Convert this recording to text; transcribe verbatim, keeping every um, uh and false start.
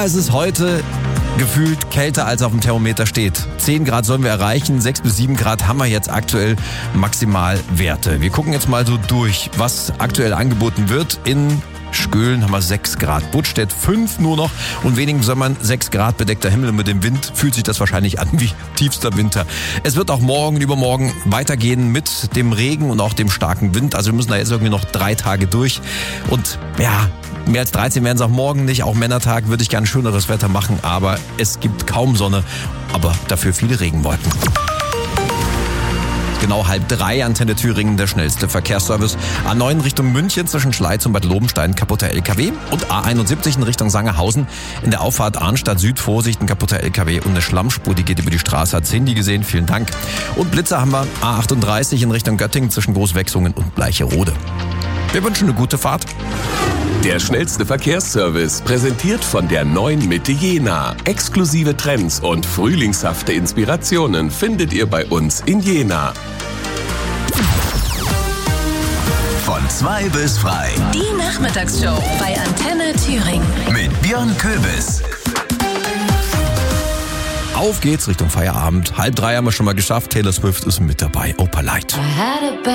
Ja, es ist heute gefühlt kälter, als auf dem Thermometer steht. zehn Grad sollen wir erreichen, sechs bis sieben Grad haben wir jetzt aktuell Maximalwerte. Wir gucken jetzt mal so durch, was aktuell angeboten wird. In Schkölen haben wir sechs Grad, Buttstedt fünf nur noch und wenigen Sommern sechs Grad, bedeckter Himmel und mit dem Wind fühlt sich das wahrscheinlich an wie tiefster Winter. Es wird auch morgen und übermorgen weitergehen mit dem Regen und auch dem starken Wind. Also wir müssen da jetzt irgendwie noch drei Tage durch und ja, mehr als dreizehn werden es auch morgen nicht. Auch Männertag würde ich gerne schöneres Wetter machen, aber es gibt kaum Sonne, aber dafür viele Regenwolken. Genau halb drei, Antenne Thüringen, der schnellste Verkehrsservice. A neun Richtung München zwischen Schleiz und Bad Lobenstein, kaputter L K W. Und A einundsiebzig in Richtung Sangerhausen. In der Auffahrt Arnstadt Süd, Vorsicht, ein kaputter L K W und eine Schlammspur, die geht über die Straße. Hat's Handy gesehen, vielen Dank. Und Blitzer haben wir A achtunddreißig in Richtung Göttingen zwischen Großwechsungen und Bleicherode. Wir wünschen eine gute Fahrt. Der schnellste Verkehrsservice, präsentiert von der neuen Mitte Jena. Exklusive Trends und frühlingshafte Inspirationen findet ihr bei uns in Jena. Von zwei bis frei. Die Nachmittagsshow bei Antenne Thüringen. Mit Björn Köbis. Auf geht's Richtung Feierabend. Halb drei haben wir schon mal geschafft. Taylor Swift ist mit dabei. Opa Light.